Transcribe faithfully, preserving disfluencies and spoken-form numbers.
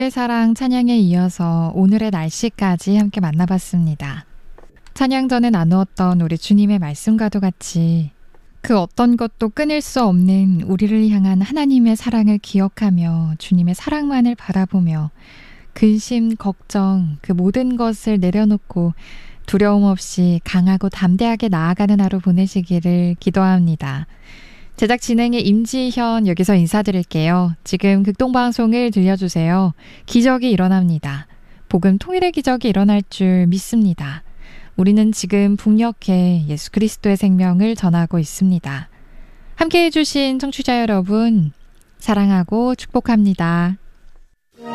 주의 사랑 찬양에 이어서 오늘의 날씨까지 함께 만나봤습니다. 찬양 전에 나누었던 우리 주님의 말씀과도 같이 그 어떤 것도 끊을 수 없는 우리를 향한 하나님의 사랑을 기억하며 주님의 사랑만을 바라보며 근심, 걱정, 그 모든 것을 내려놓고 두려움 없이 강하고 담대하게 나아가는 하루 보내시기를 기도합니다. 제작 진행의 임지현 여기서 인사드릴게요. 지금 극동방송을 들려주세요. 기적이 일어납니다. 복음 통일의 기적이 일어날 줄 믿습니다. 우리는 지금 북녘에 예수 그리스도의 생명을 전하고 있습니다. 함께해 주신 청취자 여러분, 사랑하고 축복합니다.